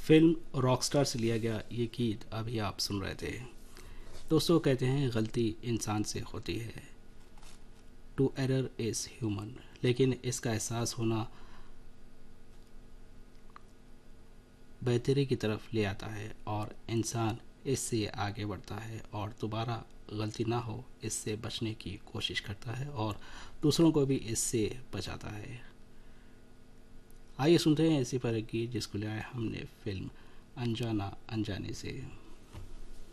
Film Rockstar से लिया गया ये गीत अभी आप सुन रहे थे। दोस्तों, कहते हैं गलती इंसान से होती है, टू एरर इज़ ह्यूमन, लेकिन इसका एहसास होना बेहतरी की तरफ ले आता है और इंसान इससे आगे बढ़ता है और दोबारा गलती ना हो इससे बचने की कोशिश करता है और दूसरों को भी इससे बचाता है। आइए सुनते हैं इसी पर एक गीत जिसको लिया है हमने फिल्म अनजाना अनजाने से।